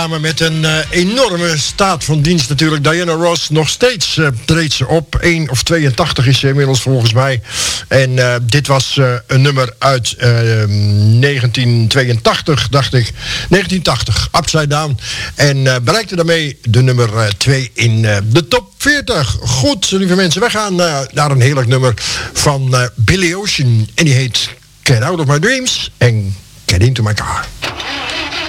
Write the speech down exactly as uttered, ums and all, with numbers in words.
Samen met een uh, enorme staat van dienst natuurlijk. Diana Ross, nog steeds uh, treedt ze op. één of tweeëntachtig is ze inmiddels volgens mij. En uh, dit was uh, een nummer uit uh, negentien tweeëntachtig, dacht ik. negentien tachtig, Upside Down. En uh, bereikte daarmee de nummer twee uh, in uh, de top veertig. Goed, lieve mensen, wij gaan uh, naar een heerlijk nummer van uh, Billy Ocean. En die heet Get Out of My Dreams en Get Into My Car.